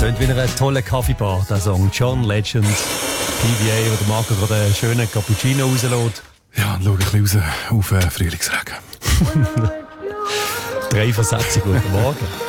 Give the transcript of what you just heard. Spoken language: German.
Tönt wie in einer tollen Kaffeebar, der Song John Legend, PBA, wo der Marco gerade einen schönen Cappuccino rauslässt. Ja, und schau ein bisschen raus auf Frühlingsregen. 3 Versätze, guten Morgen.